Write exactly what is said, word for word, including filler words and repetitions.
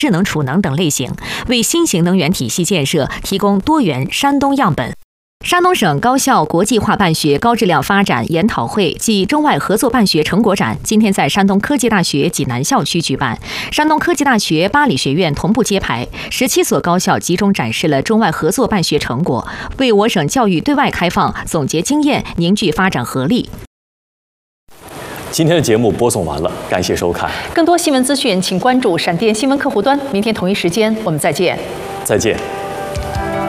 智能储能等类型，为新型能源体系建设提供多元山东样本。山东省高校国际化办学高质量发展研讨会暨中外合作办学成果展今天在山东科技大学济南校区举办，山东科技大学八理学院同步揭牌，十七所高校集中展示了中外合作办学成果，为我省教育对外开放总结经验，凝聚发展合力。 今天的节目播送完了，感谢收看。 更多新闻资讯，请关注闪电新闻客户端。明天同一时间，我们再见。 再见。